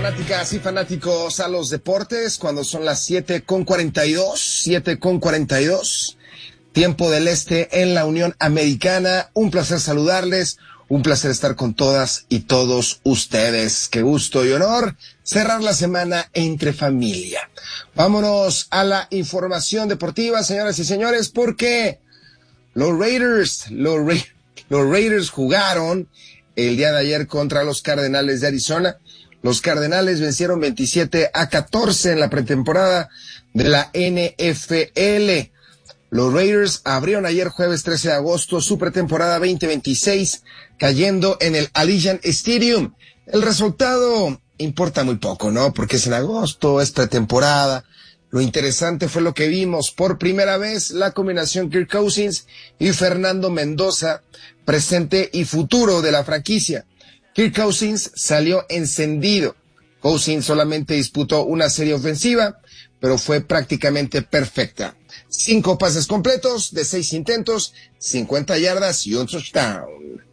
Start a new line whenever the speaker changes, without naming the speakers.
fanáticas y fanáticos a los deportes, cuando son las 7:42, tiempo del este en la Unión Americana. Un placer saludarles, un placer estar con todas y todos ustedes. Qué gusto y honor cerrar la semana entre familia. Vámonos a la información deportiva, señoras y señores, porque los Raiders jugaron el día de ayer contra los Cardenales de Arizona. Los Cardenales vencieron 27-14 en la pretemporada de la NFL. Los Raiders abrieron ayer jueves 13 de agosto su pretemporada 2026, cayendo en el Allegiant Stadium. El resultado importa muy poco, ¿no? Porque es en agosto, es pretemporada. Lo interesante fue lo que vimos por primera vez, la combinación Kirk Cousins y Fernando Mendoza, presente y futuro de la franquicia. Kirk Cousins salió encendido. Cousins solamente disputó una serie ofensiva, pero fue prácticamente perfecta. 5 pases completos de 6 intentos, 50 yardas y un touchdown.